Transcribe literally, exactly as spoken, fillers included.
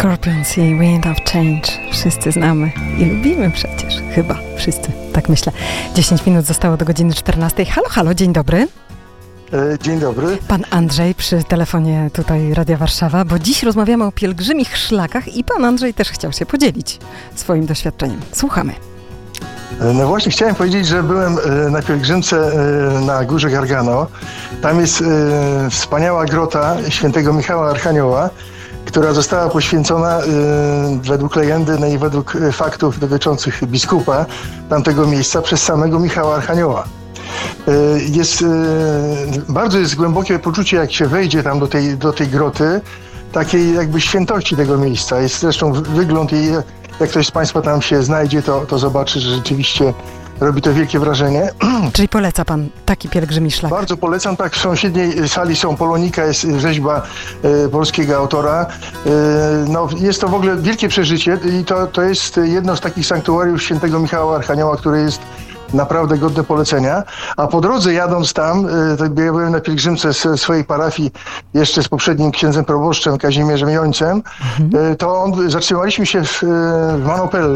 Scorpions i Wind of Change. Wszyscy znamy i lubimy przecież. Chyba wszyscy, tak myślę. dziesięć minut zostało do godziny czternastej. Halo, halo, dzień dobry. Dzień dobry. Pan Andrzej przy telefonie tutaj Radia Warszawa, bo dziś rozmawiamy o pielgrzymich szlakach i pan Andrzej też chciał się podzielić swoim doświadczeniem. Słuchamy. No właśnie chciałem powiedzieć, że byłem na pielgrzymce na Górze Gargano. Tam jest wspaniała grota świętego Michała Archanioła, która została poświęcona według legendy, no i według faktów dotyczących biskupa tamtego miejsca przez samego Michała Archanioła. Jest, bardzo jest głębokie poczucie, jak się wejdzie tam do tej, do tej groty, takiej jakby świętości tego miejsca. Jest zresztą wygląd jej, jak ktoś z Państwa tam się znajdzie, to, to zobaczy, że rzeczywiście robi to wielkie wrażenie. Czyli poleca pan taki pielgrzymi szlak? Bardzo polecam. Tak, w sąsiedniej sali są Polonika, jest rzeźba e, polskiego autora. E, no, jest to w ogóle wielkie przeżycie i to, to jest jedno z takich sanktuariów świętego Michała Archanioła, które jest naprawdę godne polecenia. A po drodze jadąc tam, to ja byłem na pielgrzymce z swojej parafii jeszcze z poprzednim księdzem proboszczem Kazimierzem Jońcem, mhm. to on, zatrzymaliśmy się w, w Manopelle.